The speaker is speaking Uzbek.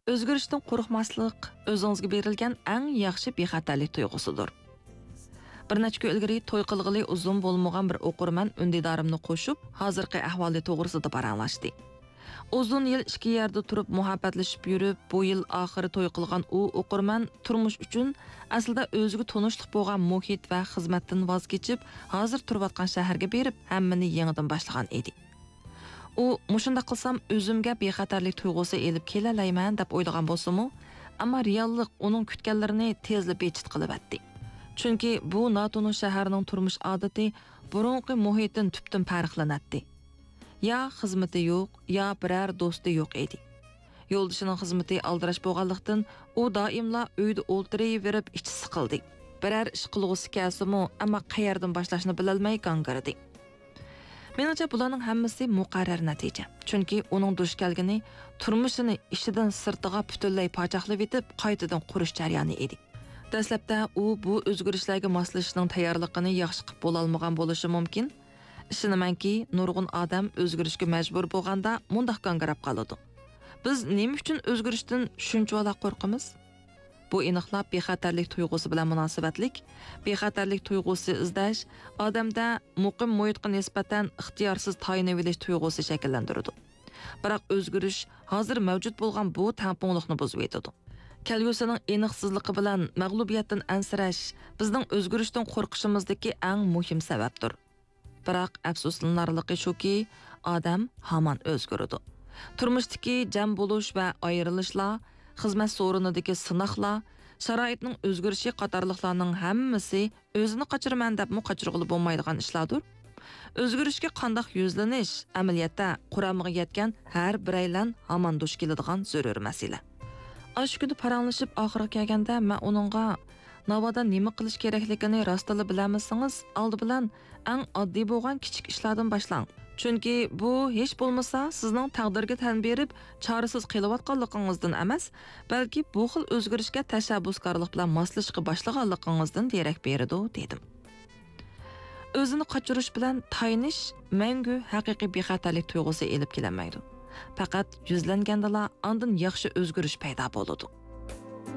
O'zgarishdan qo'rqmaslik o'zingizga berilgan eng yaxshi bexatarlik tuyg'usidir. Bir necha kun ilgari to'y qilg'ili uzun bo'lmagan bir o'qirman undidorimni qo'shib, hozirgi ahvoli to'g'risida paranglashdi. Uzun yil ikki yerda turib muhabbatlashib yurib, bu yil oxiri to'y qilgan u o'qirman turmush uchun aslida o'ziga tunishliq bo'lgan muhit va xizmatdan voz kechib, hozir turayotgan shaharga berib, hammani yangidan boshlagan edi. U mushunda qilsam o'zimga bexatarlik tuyg'usi elib kelalayman deb o'ylagan bo'lsa-mu, ammo reallik uning kutganlarini tezla bechit qilib atdi. Chunki bu notunu shaharning turmush odati burunqi muhitdan tubdan farqlanadi. Ya xizmati yo'q, ya biror do'sti yo'q edi. Yo'ldishining xizmati aldirash bo'lganlikdan u doimla uyda o'ltiraverib ichi siqildi. Biror ish qilg'usi kelsa-mu, ammo qayerdan boshlashni bilolmay gangirdi. Menimcha bularning hammasi muqarrar natija. Chunki uning dush kelgani turmushini ishidan sirtiga butunlay pochaqlab etib, qaytadan qurish jarayoni edi. Dastlabda u bu o'zgarishlarga moslashishning tayyorligini yaxshi qilib bo'la olmagan bo'lishi mumkin. Ishonamanki, nurg'un odam o'zgarishga majbur bo'lganda mundaq gangirab qoladi. Biz nima uchun o'zgarishdan shuncha qo'rqamiz? Bu aniqlab bexatarlik tuyg'usi bilan munosabatlik, bexatarlik tuyg'usi izlash odamda muqim muhitga nisbatan ixtiyorsiz tayinib olish tuyg'usi shakllantiradi. Biroq o'zgarish hozir mavjud bo'lgan bu tangpungliqni buzib etadi. Kelgusining aniqsizligi bilan mag'lubiyatdan ansirash bizning o'zgarishdan qo'rqishimizdagi eng muhim sababdir. Biroq afsuslanarligi shuki, odam hamon o'zgaradi. Turmushdagi jam bo'lish va ayrilishlar, xizmat so'rinidagi sinoqlar, sharoitning o'zgarishi qatorliqlarning hammasi o'zini qochiraman deb qochirg'ili bo'lmaydigan ishlardir. O'zgarishga qanday yuzlanish amaliyotda quramiga yetgan har biraylan hamon duch keladigan zarur masala. Shu kuni paranglashib oxiriga kelganda men uningga navoda nima qilish kerakligini rostla bilamisingiz, oldi bilan eng oddiy bo'lgan kichik ishlardan boshlang. Chunki bu hech bo'lmasa sizning taqdirga tan berib, chorasiz qilayotganligingizdan emas, balki bu xil o'zgarishga tashabbuskorlik bilan moslashga boshlaganligingizdan derak beradi, dedim. O'zini qochirish bilan tayinish mangu haqiqiy bexatarlik tuyg'usi elib kelmaydi. Faqat yuzlangandala ondan yaxshi o'zgarish paydo bo'ladi.